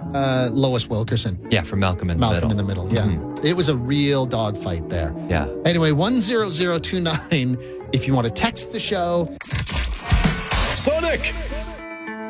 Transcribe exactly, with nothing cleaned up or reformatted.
Uh, Lois Wilkerson. Yeah, from Malcolm in the Malcolm Middle. in the Middle, yeah. Mm-hmm. It was a real dogfight there. Yeah. Anyway, one zero zero two nine if you want to text the show. Sonic!